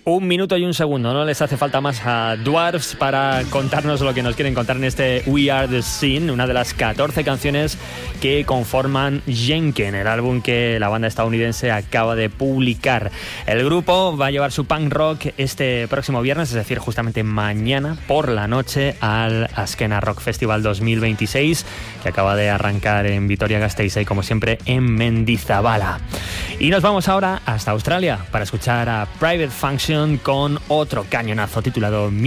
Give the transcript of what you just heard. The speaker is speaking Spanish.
1 minuto y 1 segundo, no les hace falta más a Dwarfs para contarnos lo que nos quieren contar en este We Are The Scene, una de las 14 canciones que conforman Jenken, el álbum que la banda estadounidense acaba de publicar. El grupo va a llevar su punk rock este próximo viernes, es decir, justamente mañana por la noche, al Azkena Rock Festival 2026, que acaba de arrancar en Vitoria-Gasteiz y, como siempre, en Mendizabala. Y nos vamos ahora hasta Australia para escuchar a Private Function con otro cañonazo titulado